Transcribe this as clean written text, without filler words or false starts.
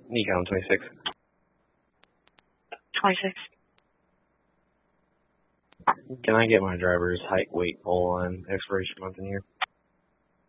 Nikon 26. 26. Can I get my driver's height, weight, pole on expiration month and year?